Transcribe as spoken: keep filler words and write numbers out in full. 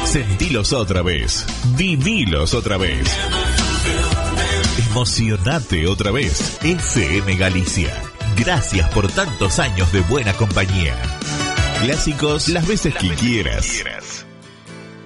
Sentilos otra vez. Vivilos otra vez. Emocionate otra vez. F M Galicia. Gracias por tantos años de buena compañía. Clásicos las veces que quieras.